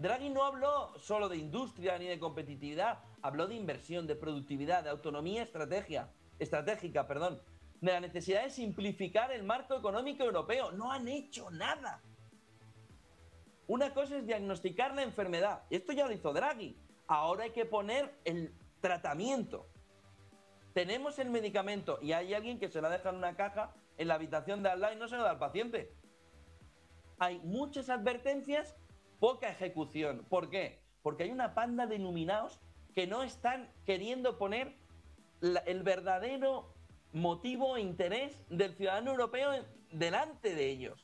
Draghi no habló solo de industria ni de competitividad, habló de inversión, de productividad, de autonomía estratégica, de la necesidad de simplificar el marco económico europeo. No han hecho nada. Una cosa es diagnosticar la enfermedad. Esto ya lo hizo Draghi. Ahora hay que poner el tratamiento. Tenemos el medicamento y hay alguien que se la deja en una caja en la habitación de al lado y no se lo da al paciente. Hay muchas advertencias, poca ejecución. ¿Por qué? Porque hay una panda de iluminados que no están queriendo poner el verdadero motivo e interés del ciudadano europeo delante de ellos.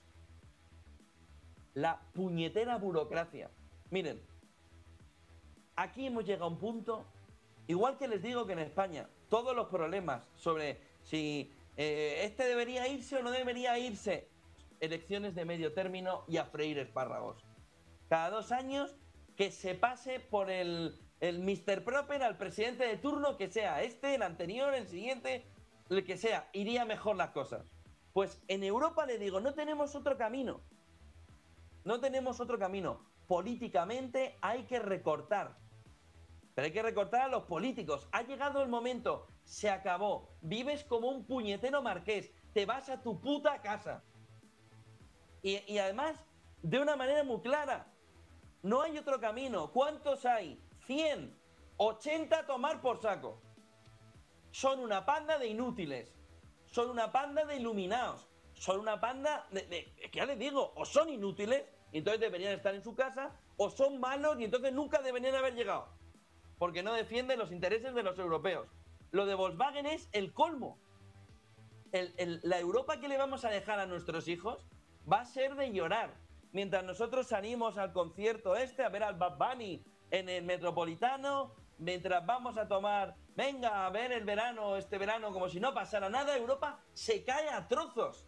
La puñetera burocracia. Miren, aquí hemos llegado a un punto, igual que les digo que en España, todos los problemas sobre si este debería irse o no debería irse, elecciones de medio término y a freír espárragos. Cada 2 años que se pase por el Mr. Proper al presidente de turno, que sea este, el anterior, el siguiente, el que sea, iría mejor las cosas. Pues en Europa le digo, no tenemos otro camino. No tenemos otro camino. Políticamente hay que recortar. Pero hay que recortar a los políticos. Ha llegado el momento. Se acabó. Vives como un puñetero marqués. Te vas a tu puta casa. Y además, de una manera muy clara. No hay otro camino. ¿Cuántos hay? 100. 80 a tomar por saco. Son una panda de inútiles. Son una panda de iluminados. Son una panda que ya les digo, o son inútiles y entonces deberían estar en su casa, o son malos y entonces nunca deberían haber llegado, porque no defienden los intereses de los europeos. Lo de Volkswagen es el colmo. La Europa que le vamos a dejar a nuestros hijos va a ser de llorar. Mientras nosotros salimos al concierto a ver al Bad Bunny en el Metropolitano, mientras vamos a tomar, venga a ver el verano, este verano, como si no pasara nada, Europa se cae a trozos.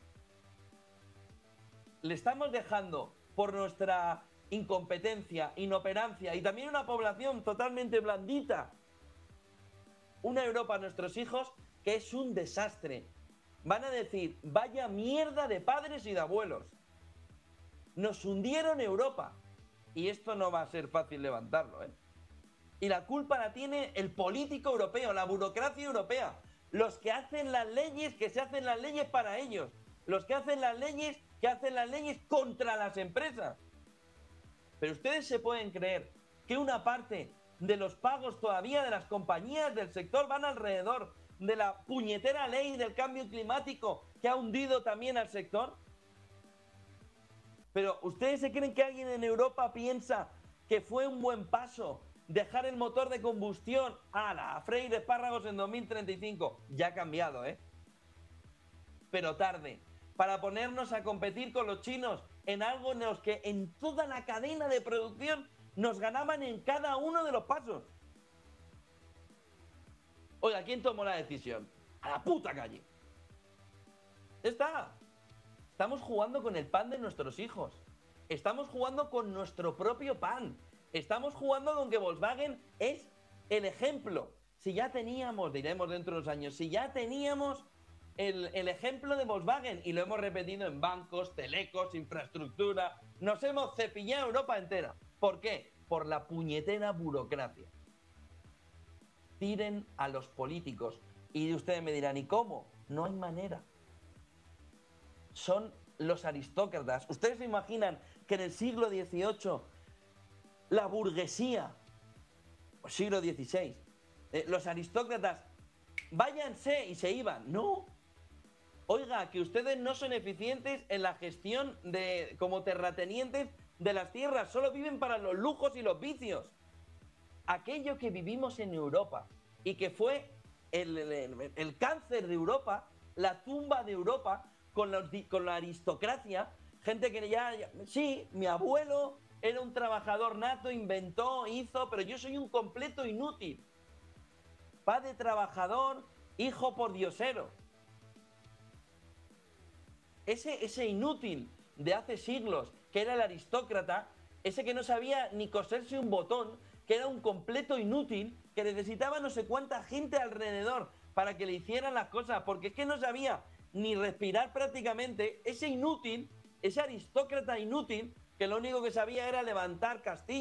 Le estamos dejando, por nuestra incompetencia, inoperancia y también una población totalmente blandita, una Europa a nuestros hijos que es un desastre. Van a decir, vaya mierda de padres y de abuelos. Nos hundieron Europa. Y esto no va a ser fácil levantarlo, ¿eh? Y la culpa la tiene el político europeo, la burocracia europea. Los que hacen las leyes, que se hacen las leyes para ellos. Los que hacen las leyes contra las empresas. Pero ustedes se pueden creer que una parte de los pagos todavía de las compañías del sector van alrededor de la puñetera ley del cambio climático que ha hundido también al sector. Pero ¿ustedes se creen que alguien en Europa piensa que fue un buen paso dejar el motor de combustión a freír espárragos en 2035? Ya ha cambiado, ¿eh? Pero tarde. Para ponernos a competir con los chinos en algo en los que en toda la cadena de producción nos ganaban en cada uno de los pasos. Oiga, ¿quién tomó la decisión? A la puta calle. Ya está. Estamos jugando con el pan de nuestros hijos. Estamos jugando con nuestro propio pan. Estamos jugando con que Volkswagen es el ejemplo. Si ya teníamos, diremos dentro de unos años, si ya teníamos el ejemplo de Volkswagen y lo hemos repetido en bancos, telecos, infraestructura, nos hemos cepillado Europa entera. ¿Por qué? Por la puñetera burocracia. Tiren a los políticos. Y ustedes me dirán, ¿y cómo? No hay manera. Son los aristócratas. ¿Ustedes se imaginan que en el siglo XVIII la burguesía, o siglo XVI, los aristócratas, váyanse y se iban? No. Oiga, que ustedes no son eficientes en la gestión como terratenientes de las tierras, solo viven para los lujos y los vicios. Aquello que vivimos en Europa y que fue el cáncer de Europa, la tumba de Europa, con la aristocracia, gente que sí, mi abuelo era un trabajador nato, inventó, hizo, pero yo soy un completo inútil. Padre trabajador, hijo pordiosero. Ese inútil de hace siglos, que era el aristócrata, ese que no sabía ni coserse un botón, que era un completo inútil, que necesitaba no sé cuánta gente alrededor para que le hicieran las cosas, porque es que no sabía ni respirar prácticamente. Ese inútil, ese aristócrata inútil, que lo único que sabía era levantar castillos,